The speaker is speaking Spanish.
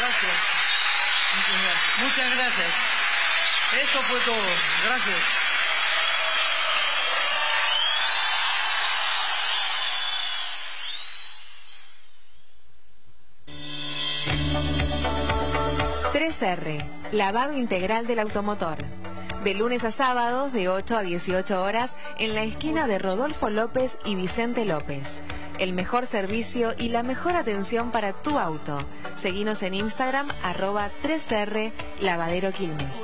Gracias. Muchas gracias. Esto fue todo. Gracias. ...3R... Lavado integral del automotor. De lunes a sábados, de 8 a 18 horas... en la esquina de Rodolfo López y Vicente López. El mejor servicio y la mejor atención para tu auto. Seguinos en Instagram, @3R Lavadero Quilmes.